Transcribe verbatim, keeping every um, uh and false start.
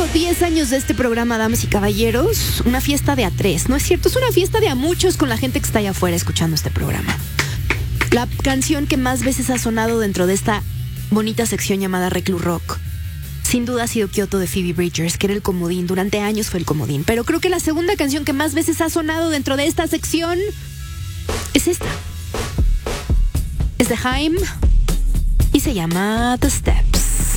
diez años de este programa, damas y caballeros, una fiesta de a tres. No es cierto, es una fiesta de a muchos con la gente que está allá afuera escuchando este programa. La canción que más veces ha sonado dentro de esta bonita sección llamada Reclu Rock, sin duda ha sido Kyoto de Phoebe Bridgers, que era el comodín. Durante años fue el comodín. Pero creo que la segunda canción que más veces ha sonado dentro de esta sección es esta. Es de Haim y se llama The Steps.